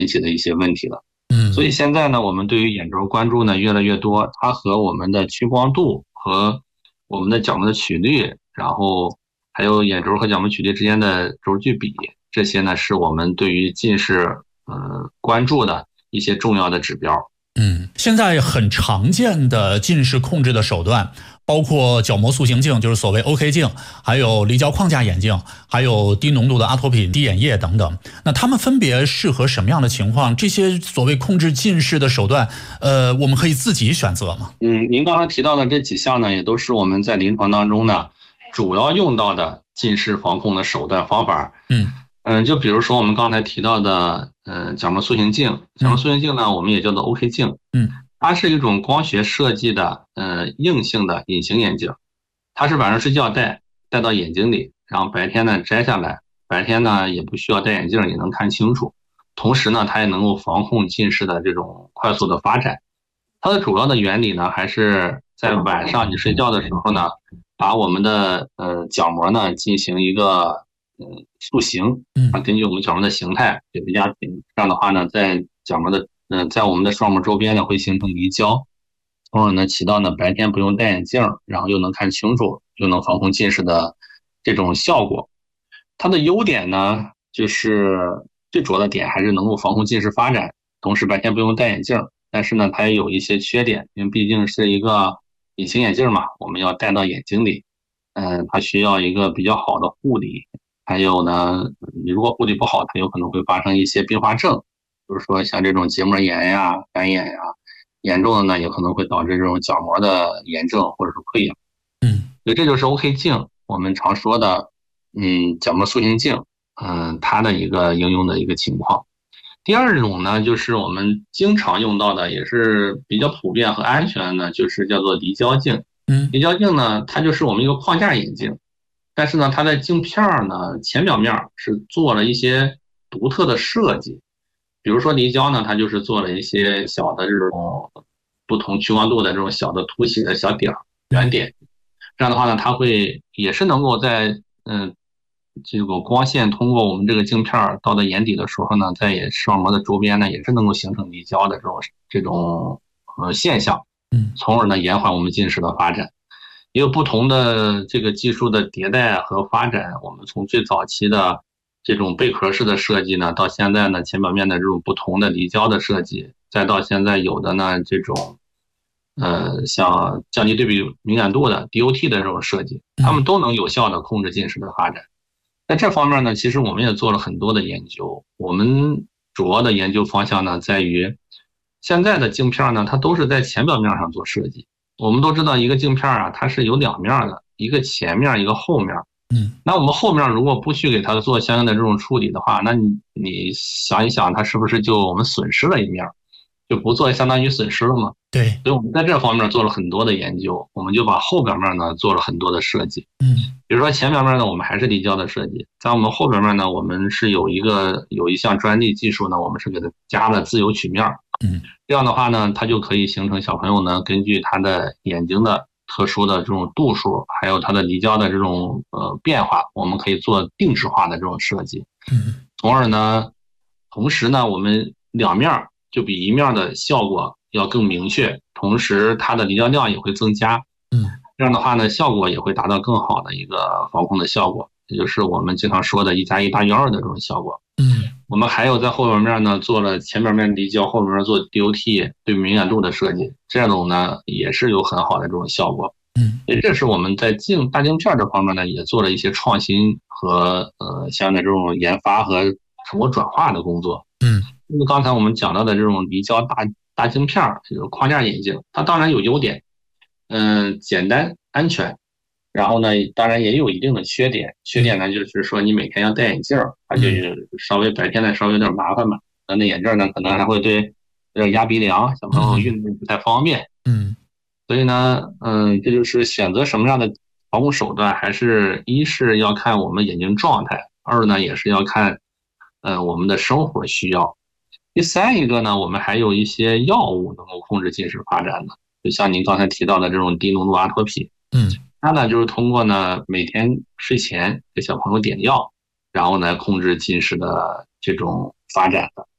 引起的一些问题了。所嗯。 以现在呢，我们对于眼轴关注呢越来越多，它和我们的屈光度和我们的角膜的曲率，然后还有眼轴和角膜曲率之间的轴距比，这些呢是我们对于近视关注的一些重要的指标。 现在很常见的近视控制的手段，包括角膜塑形镜，就是所谓 OK 镜，还有离焦框架眼镜，还有低浓度的阿托品滴眼液等等。那它们分别适合什么样的情况？这些所谓控制近视的手段，我们可以自己选择吗？ 您刚才提到的这几项呢，也都是我们在临床当中呢主要用到的近视防控的手段方法。 嗯就比如说我们刚才提到的，角膜塑形镜，角膜嗯塑形镜呢，我们也叫做 OK 镜， 嗯它是一种光学设计的，硬性的隐形眼镜，它是晚上睡觉戴到眼睛里，然后白天呢摘下来，白天呢也不需要戴眼镜也能看清楚，同时呢，它也能够防控近视的这种快速的发展。它的主要的原理呢，还是在晚上你睡觉的时候呢，把我们的角膜呢进行一个塑形啊， 嗯根据我们角膜的形态给它压平，这样的话呢，在角膜的在我们的双膜周边呢会形成离焦，从而呢起到呢白天不用戴眼镜，然后又能看清楚，又能防控近视的这种效果。它的优点呢，就是最主要的点还是能够防控近视发展，同时白天不用戴眼镜。但是呢，它也有一些缺点，因为毕竟是一个隐形眼镜嘛，我们要戴到眼睛里，它需要一个比较好的护理，还有呢，你如果护理不好，它有可能会发生一些并发症，比如说像这种结膜炎呀、干眼呀，严重的呢也可能会导致这种角膜的炎症或者是溃疡。 嗯所以这就是 OK 镜，我们常说的，角膜塑形镜，它的一个应用的一个情况。第二种呢，就是我们经常用到的，也是比较普遍和安全的，就是叫做离焦镜。 嗯离焦镜呢，它就是我们一个框架眼镜，但是呢，它的镜片儿呢，前表面是做了一些独特的设计。比如说离焦呢，它就是做了一些小的这种不同屈光度的这种小的凸起的小点儿、圆嗯点。这样的话呢，它会也是能够在这个光线通过我们这个镜片到到眼底的时候呢，在视网膜的周边呢，也是能够形成离焦的这种现象， 嗯从而呢延缓我们近视的发展。也有不同的这个技术的迭代和发展，我们从最早期的这种贝壳式的设计呢，到现在呢前表面的这种不同的离焦的设计，再到现在有的呢这种像降低对比敏感度的 DOT 的这种设计，它们嗯都能有效的控制近视的发展。在这方面呢，其实我们也做了很多的研究。我们主要的研究方向呢，在于现在的镜片呢，它都是在前表面上做设计。我们都知道，一个镜片啊，它是有两面的，一个前面，一个后面。 嗯那我们后面如果不去给它做相应的这种处理的话，那你想一想，它是不是就我们损失了一面，就不做相当于损失了吗？ 对。 所以我们在这方面做了很多的研究，我们就把后表面呢做了很多的设计。 嗯比如说前表面呢，我们还是离焦的设计，在我们后表面呢，我们是有一项专利技术呢，我们是给它加了自由曲面。 嗯这样的话呢，它就可以形成小朋友呢根据他的眼睛的特殊的这种度数，还有它的离焦的这种变化，我们可以做定制化的这种设计， 嗯从而呢，同时呢，我们两面就比一面的效果要更明确，同时它的离焦量也会增加。 嗯这样的话呢，效果也会达到更好的一个防控的效果，也就是我们经常说的1+1大于2的这种效果。 嗯我们还有在后表面呢做了前表面离焦，后表面做 DOT 对敏感度的设计，这种呢也是有很好的这种效果。 嗯也这是我们在大镜片这方面呢也做了一些创新和相应的这种研发和成果转化的工作。 嗯那么刚才我们讲到的这种离焦大镜片，就是框架眼镜，它当然有优点，简单安全，然后呢，当然也有一定的缺点。缺点呢，就是说你每天要戴眼镜，它就嗯是稍微白天呢稍微有点麻烦吧。那眼镜呢，可能还会对压鼻梁，小朋友嗯运动不太方便。 嗯所以呢，这就是选择什么样的防护手段，还是一是要看我们眼睛状态，二呢也是要看我们的生活需要。第三一个呢，我们还有一些药物能够控制近视发展的，就像您刚才提到的这种低浓度阿托品， 嗯它呢就是通过呢每天睡前给小朋友点药，然后呢控制近视的这种发展的。